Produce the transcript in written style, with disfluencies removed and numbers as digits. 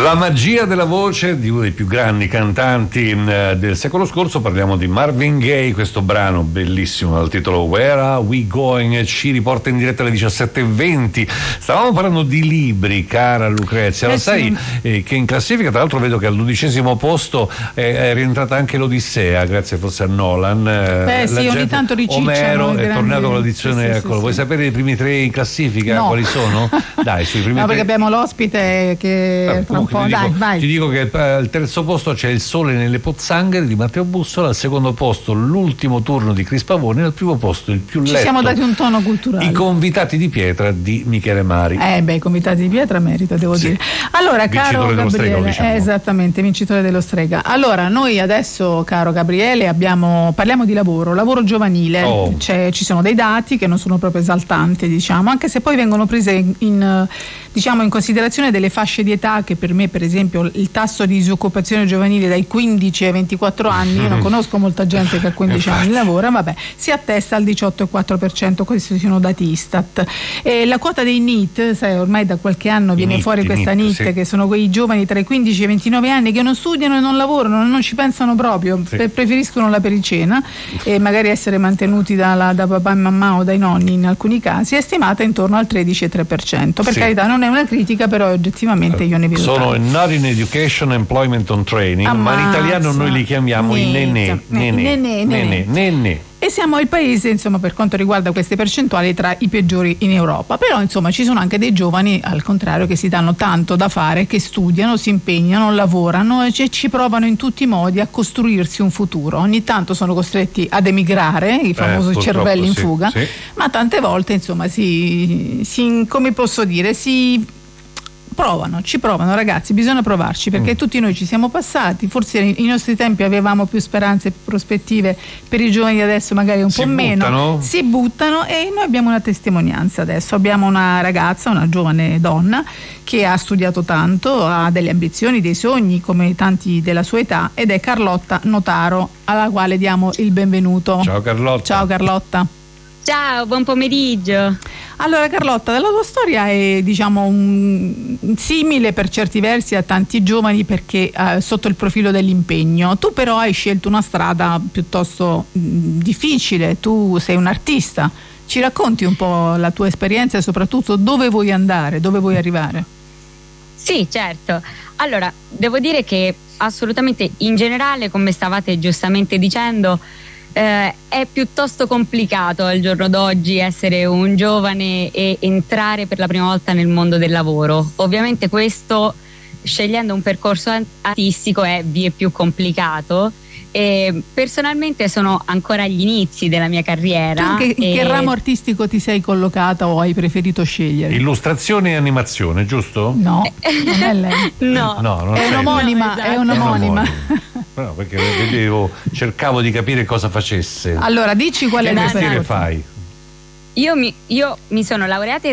La magia della voce di uno dei più grandi cantanti del secolo scorso. Parliamo di Marvin Gaye. Questo brano bellissimo dal titolo Where Are We Going ci riporta in diretta alle 17:20. Stavamo parlando di libri, cara Lucrezia. Lo sai che in classifica, tra l'altro, vedo che al 12° posto è rientrata anche l'Odissea, grazie forse a Nolan. Sì, ogni tanto ricicciano. Omero è tornato con l'edizione. Sì. Vuoi sapere i primi 3 in classifica? No. Quali sono? Dai, sui primi 3. No, perché abbiamo l'ospite che tra un po'. Ti dico che al 3° posto c'è Il sole nelle pozzanghere di Matteo Bussola, al 2° posto L'ultimo turno di Cris Pavone, al 1° posto il più letto. Ci siamo dati un tono culturale. I convitati di pietra di Michele Mari. I convitati di pietra merita, devo dire. Allora, caro Gabriele, Strega, diciamo. Esattamente, vincitore dello Strega. Allora, noi adesso, caro Gabriele, parliamo di lavoro giovanile. Ci sono dei dati che non sono proprio esaltanti, diciamo, anche se poi vengono prese in considerazione delle fasce di età che per me, per esempio, il tasso di disoccupazione giovanile dai 15 ai 24 anni, io non conosco molta gente che a 15 anni lavora, si attesta al 18,4%, questi sono dati Istat. La quota dei NEET, sai, ormai da qualche anno viene fuori questa NEET, sì, che sono quei giovani tra i 15 e i 29 anni che non studiano e non lavorano, non ci pensano proprio, sì, preferiscono la pericena e magari essere mantenuti da papà e mamma o dai nonni in alcuni casi, è stimata intorno al 13,3%. Per carità, non è una critica, però oggettivamente io ne vedo sono not in education, employment on training, ma in italiano noi li chiamiamo i nenè. E siamo il paese, insomma, per quanto riguarda queste percentuali, tra i peggiori in Europa. Però, insomma, ci sono anche dei giovani, al contrario, che si danno tanto da fare, che studiano, si impegnano, lavorano e ci provano in tutti i modi a costruirsi un futuro. Ogni tanto sono costretti ad emigrare, i famosi cervelli in fuga, sì. Ma tante volte, insomma, come posso dire, ci provano, ragazzi, bisogna provarci, perché tutti noi ci siamo passati, forse i nostri tempi avevamo più speranze, più prospettive, per i giovani adesso magari un po' meno, si buttano, e noi abbiamo una testimonianza adesso, abbiamo una ragazza, una giovane donna che ha studiato tanto, ha delle ambizioni, dei sogni come tanti della sua età, ed è Carlotta Notaro, alla quale diamo il benvenuto. Ciao Carlotta. Ciao Carlotta. Ciao, buon pomeriggio. Allora Carlotta, la tua storia è, diciamo, simile per certi versi a tanti giovani, perché sotto il profilo dell'impegno. Tu però hai scelto una strada piuttosto difficile, tu sei un artista. Ci racconti un po' la tua esperienza e soprattutto dove vuoi andare, dove vuoi arrivare? Sì, certo. Allora, devo dire che assolutamente in generale, come stavate giustamente dicendo, è piuttosto complicato al giorno d'oggi essere un giovane e entrare per la prima volta nel mondo del lavoro. Ovviamente questo, scegliendo un percorso artistico, è vie più complicato. E personalmente sono ancora agli inizi della mia carriera. Tu in che ramo artistico ti sei collocata o hai preferito scegliere? Illustrazione e animazione, giusto? No, non è lei. No, non è un'omonima, esatto. È un'omonima. No, perché cercavo di capire cosa facesse. Allora, dici qual è il mestiere fai? Io mi sono laureata in